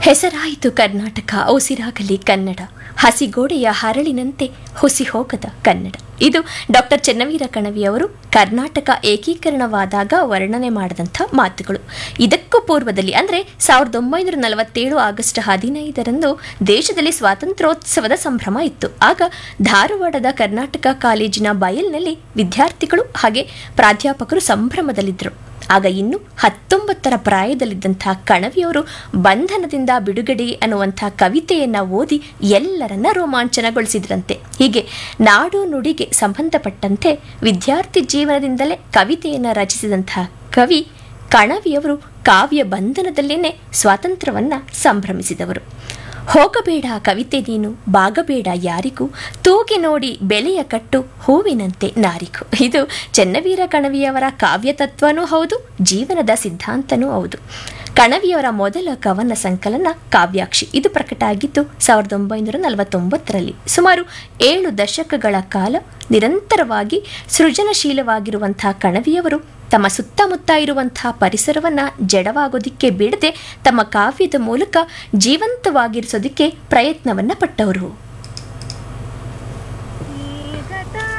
ಹೆಸರಾಯಿತು ಕರ್ನಾಟಕ, ಉಸಿರಾಗಲಿ ಕನ್ನಡ, ಹಸಿಗೋಡೆಯ ಹರಳಿನಂತೆ ಹುಸಿ ಹೋಗದ ಕನ್ನಡ. ಇದು ಡಾಕ್ಟರ್ ಚೆನ್ನವೀರ ಕಣವಿಯವರು ಕರ್ನಾಟಕ ಏಕೀಕರಣವಾದಾಗ ವರ್ಣನೆ ಮಾಡಿದಂಥ ಮಾತುಗಳು. ಇದಕ್ಕೂ ಪೂರ್ವದಲ್ಲಿ ಅಂದರೆ 1947 ಆಗಸ್ಟ್ 15ರಂದು ದೇಶದಲ್ಲಿ ಸ್ವಾತಂತ್ರ್ಯೋತ್ಸವದ ಸಂಭ್ರಮ ಇತ್ತು. ಆಗ ಧಾರವಾಡದ ಕರ್ನಾಟಕ ಕಾಲೇಜಿನ ಬಯಲ್ನಲ್ಲಿ ವಿದ್ಯಾರ್ಥಿಗಳು ಹಾಗೆ ಪ್ರಾಧ್ಯಾಪಕರು ಸಂಭ್ರಮದಲ್ಲಿದ್ದರು. ಆಗ ಇನ್ನು 19ರ ಪ್ರಾಯದಲ್ಲಿದ್ದಂಥ ಕಣವಿಯವರು ಬಂಧನದಿಂದ ಬಿಡುಗಡೆ ಅನ್ನುವಂಥ ಕವಿತೆಯನ್ನು ಓದಿ ಎಲ್ಲರನ್ನ ರೋಮಾಂಚನಗೊಳಿಸಿದ್ರಂತೆ. ಹೀಗೆ ನಾಡು ನುಡಿಗೆ ಸಂಬಂಧಪಟ್ಟಂತೆ ವಿದ್ಯಾರ್ಥಿ ಜೀವನದಿಂದಲೇ ಕವಿತೆಯನ್ನು ರಚಿಸಿದಂತಹ ಕವಿ ಕಣವಿಯವರು ಕಾವ್ಯ ಬಂಧನದಲ್ಲೇನೆ ಸ್ವಾತಂತ್ರ್ಯವನ್ನು ಸಂಭ್ರಮಿಸಿದವರು. ಹೋಗಬೇಡ ಕವಿತೆ ನೀನು, ಬಾಗಬೇಡ ಯಾರಿಗೂ, ತೂಗಿ ನೋಡಿ ಬೆಲೆಯ ಕಟ್ಟು ಹೂವಿನಂತೆ ನಾರಿಗೂ. ಇದು ಚೆನ್ನವೀರ ಕಣವಿಯವರ ಕಾವ್ಯ ತತ್ವನೂ ಹೌದು, ಜೀವನದ ಸಿದ್ಧಾಂತನೂ ಹೌದು. ಕಣವಿಯವರ ಮೊದಲ ಕವನ ಸಂಕಲನ ಕಾವ್ಯಾಕ್ಷಿ. ಇದು ಪ್ರಕಟ ಆಗಿದ್ದು 1949ರಲ್ಲಿ. ಸುಮಾರು 7 ದಶಕಗಳ ಕಾಲ ನಿರಂತರವಾಗಿ ಸೃಜನಶೀಲವಾಗಿರುವಂತಹ ಕಣವಿಯವರು ತಮ್ಮ ಸುತ್ತಮುತ್ತ ಇರುವಂತಹ ಪರಿಸರವನ್ನು ಜಡವಾಗೋದಿಕ್ಕೆ ಬಿಡದೆ ತಮ್ಮ ಕಾವ್ಯದ ಮೂಲಕ ಜೀವಂತವಾಗಿರಿಸೋದಕ್ಕೆ ಪ್ರಯತ್ನವನ್ನು ಪಟ್ಟವರು.